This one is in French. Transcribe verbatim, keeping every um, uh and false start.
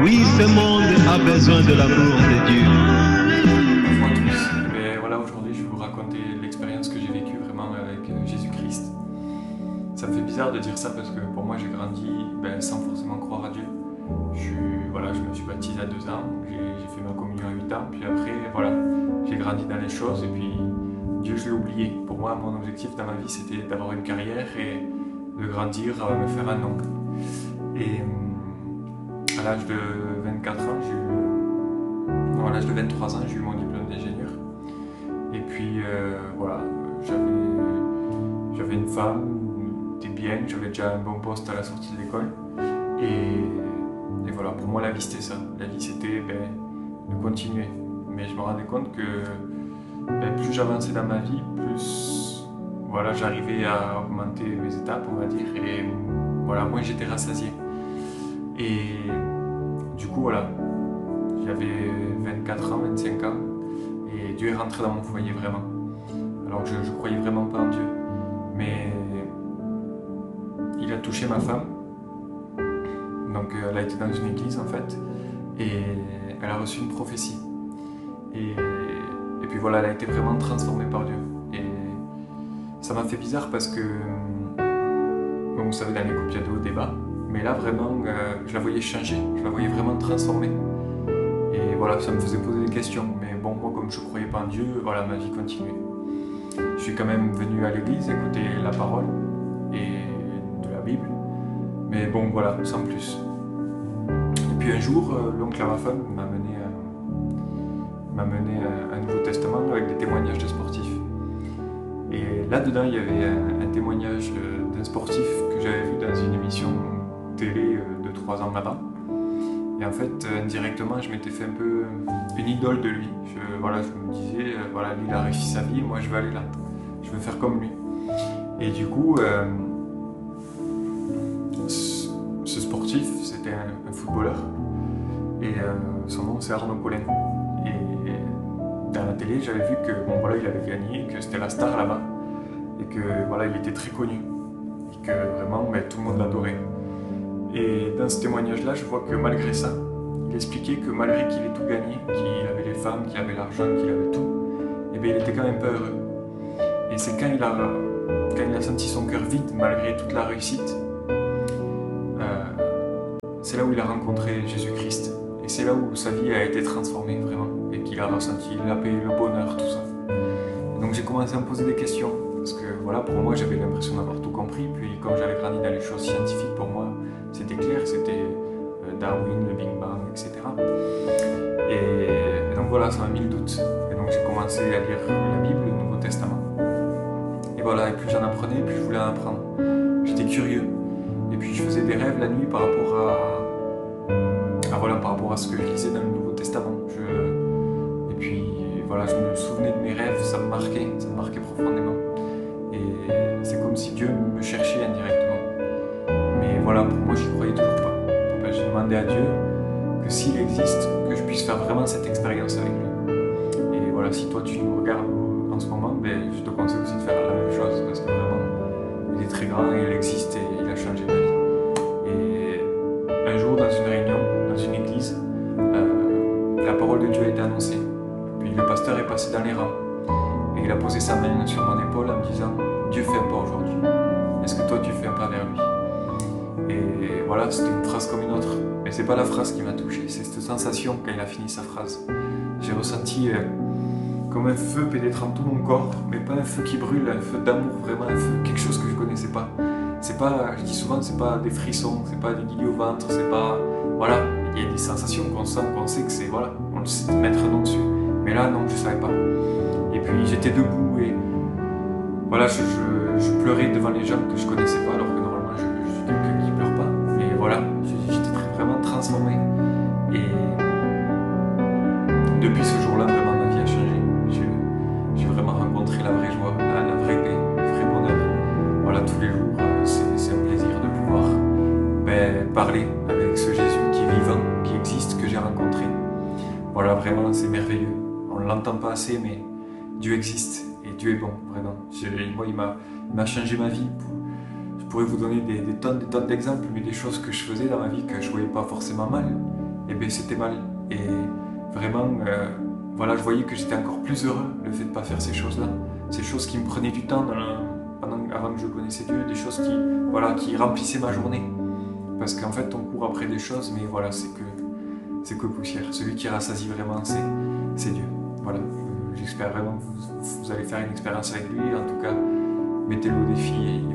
Oui, ce monde a besoin de l'amour de Dieu. Bonjour à tous. Et voilà, aujourd'hui, je vais vous raconter l'expérience que j'ai vécue vraiment avec euh, Jésus-Christ. Ça me fait bizarre de dire ça parce que pour moi, j'ai grandi ben, sans forcément croire à Dieu. Je, suis, voilà, je me suis baptisé à deux ans, j'ai j'ai fait ma communion à huit ans, puis après, voilà, j'ai grandi dans les choses et puis Dieu, je l'ai oublié. Pour moi, mon objectif dans ma vie, c'était d'avoir une carrière et de grandir, euh, me faire un nom. Et euh, à l'âge de vingt-quatre ans, j'ai eu, non, à l'âge de vingt-trois ans, j'ai eu mon diplôme d'ingénieur. Et puis euh, voilà, j'avais, j'avais une femme, des biens, j'avais déjà un bon poste à la sortie de l'école. Et, et voilà, pour moi, la vie c'était ça. La vie c'était ben, de continuer. Mais je me rendais compte que ben, plus j'avançais dans ma vie, plus voilà, j'arrivais à augmenter mes étapes, on va dire. Et voilà, moins j'étais rassasié. Et du coup, voilà, j'avais vingt-quatre ans, vingt-cinq ans, et Dieu est rentré dans mon foyer vraiment. Alors que je ne croyais vraiment pas en Dieu. Mais il a touché ma femme. Donc elle a été dans une église en fait, et elle a reçu une prophétie. Et, et puis voilà, elle a été vraiment transformée par Dieu. Et ça m'a fait bizarre parce que, bon, vous savez, dans les groupes, il y a de hauts débats. Mais là, vraiment, euh, je la voyais changer, je la voyais vraiment transformée. Et voilà, ça me faisait poser des questions. Mais bon, moi, comme je ne croyais pas en Dieu, voilà, ma vie continuait. Je suis quand même venu à l'église écouter la parole et de la Bible. Mais bon, voilà, sans plus. Et puis un jour, euh, l'oncle à ma femme m'a mené, euh, m'a mené à un Nouveau Testament avec des témoignages de sportifs. Et là-dedans, il y avait un, un témoignage d'un sportif que j'avais vu dans une émission télé de trois ans là-bas. Et en fait, indirectement, je m'étais fait un peu une idole de lui. Je, voilà, je me disais, euh, voilà, lui, il a réussi sa vie, moi, je veux aller là. Je veux faire comme lui. Et du coup, euh, ce sportif, c'était un, un footballeur. Et euh, son nom, c'est Arnaud Colin. Et dans la télé, j'avais vu que, bon, voilà, il avait gagné, que c'était la star là-bas. Et que, voilà, il était très connu. Et que, vraiment, ben, tout le monde l'adorait. Et dans ce témoignage-là, je vois que malgré ça, il expliquait que malgré qu'il ait tout gagné, qu'il avait les femmes, qu'il avait l'argent, qu'il avait tout, et bien il était quand même pas heureux. Et c'est quand il a, quand il a senti son cœur vide, malgré toute la réussite, euh, c'est là où il a rencontré Jésus-Christ. Et c'est là où sa vie a été transformée vraiment, et qu'il a ressenti la paix, le bonheur, tout ça. Et donc j'ai commencé à me poser des questions, parce que voilà, pour moi j'avais l'impression d'avoir tout compris, puis comme j'avais grandi dans les choses scientifiques, pour moi c'était clair, c'était Darwin, le Big Bang, et cetera. Et donc voilà, ça m'a mis le doute. Et donc j'ai commencé à lire la Bible, le Nouveau Testament. Et voilà, et plus j'en apprenais, plus je voulais en apprendre. J'étais curieux. Et puis je faisais des rêves la nuit par rapport à, à, voilà, par rapport à ce que je lisais dans le Nouveau Testament. Je... Et puis voilà, je me souvenais de mes rêves, ça me marquait, ça me marquait profondément. Et c'est comme si Dieu me cherchait indirectement. Mais voilà, pour moi, je ne croyais toujours pas. Donc, ben, j'ai demandé à Dieu que s'il existe, que je puisse faire vraiment cette expérience avec lui. Et voilà, si toi tu nous regardes en ce moment, ben, je te conseille aussi de faire la même chose parce que vraiment, il est très grand, il existe et il a changé ma vie. Et un jour, dans une réunion, dans une église, euh, la parole de Dieu a été annoncée. Puis le pasteur est passé dans les rangs et il a posé sa main sur mon épaule en me disant « Dieu fait un pas aujourd'hui. Est-ce que toi tu fais un pas vers lui ?» Et voilà, c'était une phrase comme une autre. Mais c'est pas la phrase qui m'a touché, c'est cette sensation quand il a fini sa phrase. J'ai ressenti euh, comme un feu pénétrant tout mon corps, mais pas un feu qui brûle, un feu d'amour, vraiment un feu, quelque chose que je connaissais pas. C'est pas, je dis souvent, c'est pas des frissons, c'est pas des guillis au ventre, c'est pas, voilà, il y a des sensations qu'on sent, qu'on sait que c'est, voilà, on le sait mettre un nom dessus. Mais là, non, je savais pas. Et puis j'étais debout et voilà, je, je, je pleurais devant les gens que je connaissais pas, alors que normalement je, je suis quelqu'un qui pleure pas. Mais voilà, j'étais vraiment transformé. Et depuis ce jour-là, vraiment ma vie a changé. J'ai vraiment rencontré la vraie joie, la, la vraie paix, le vrai bonheur. Voilà, tous les jours, c'est un plaisir de pouvoir ben, parler avec ce Jésus qui est vivant, qui existe, que j'ai rencontré. Voilà, vraiment, c'est merveilleux. On ne l'entend pas assez, mais Dieu existe et Dieu est bon, vraiment. Je, moi, il m'a changé ma vie. Je pourrais vous donner des, des tonnes des tonnes d'exemples, mais des choses que je faisais dans ma vie que je ne voyais pas forcément mal. et ben c'était mal. Et vraiment, euh, voilà, je voyais que j'étais encore plus heureux le fait de ne pas faire ces choses-là. Ces choses qui me prenaient du temps dans le, pendant, avant que je connaissais Dieu, des choses qui, voilà, qui remplissaient ma journée. Parce qu'en fait, on court après des choses, mais voilà, c'est que, c'est que poussière. Celui qui rassasie vraiment, c'est, c'est Dieu. Voilà, j'espère vraiment que vous, vous allez faire une expérience avec lui. En tout cas, mettez-le au défi. Et